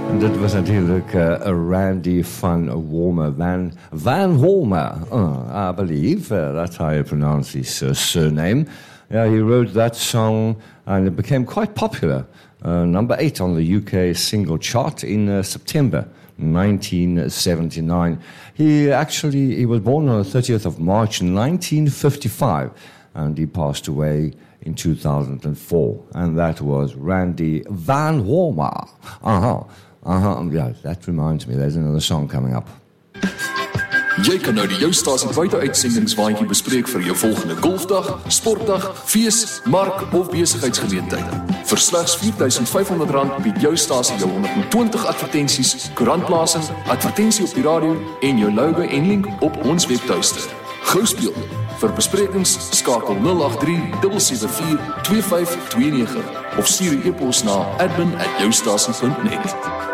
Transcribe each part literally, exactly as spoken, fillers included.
En dit was natuurlijk uh, Randy van Warmer, Van, Van Warmer, uh, I believe, uh, that's how you pronounce his uh, surname. Yeah, he wrote that song and it became quite popular. Uh, number eight on the U K single chart in uh, September nineteen seventy-nine. He actually, he was born on the thirtieth of March nineteen fifty-five and he passed away in two thousand four. And that was Randy Van Warmer. Uh-huh. Uh-huh. Yeah, that reminds me, there's another song coming up. Jy kan nou die Joustasie buite-uitsendings-waandjie bespreek vir jou volgende golfdag, sportdag, fees, mark of besigheidsgeleentheid. Vir slegs vier duisend vyf honderd rand bied Joustasie jou honderd en twintig advertensies, koerantplasing, advertensie op die radio en jou logo en link op ons webtuiste. Gou speel. Vir besprekings skakel nul agt drie sewe sewe vier twee vyf twee nege of stuur 'n e-pos na admin at joustasie dot net.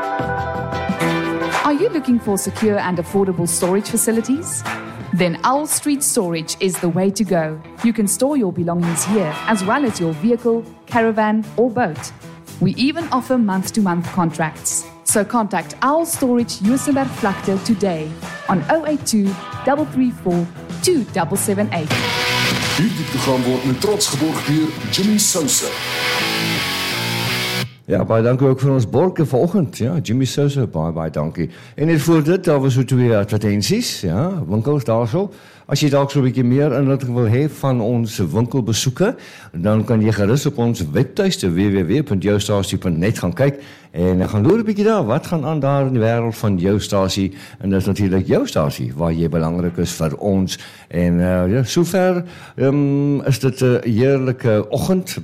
Are you looking for secure and affordable storage facilities? Then Owl Street Storage is the way to go. You can store your belongings here, as well as your vehicle, caravan, or boat. We even offer month-to-month contracts. So contact Owl Storage Johannesburg Vlakte today on zero eight two, three three four, two seven seven eight. Hierdie program word met trots geborg deur Jimmy Sousa. Ja, baie dankie ook vir ons borke vanoggend. Ja, Jimmy Sousa, baie baie dankie. En net voor dit, daar was so twee advertensies, ja, winkels daarso. As jy dalk so 'n bietjie meer inligting wil hê van ons winkelbesoeke, dan kan jy gerus op ons webtuiste w w w punt joustasie punt net gaan kyk en gaan loer 'n bietjie daar, wat gaan aan daar in die wêreld van Joustasie, en dit is natuurlik Joustasie waar jy belangrik is vir ons. En uh, ja, sover um, is dit 'n heerlike oggend.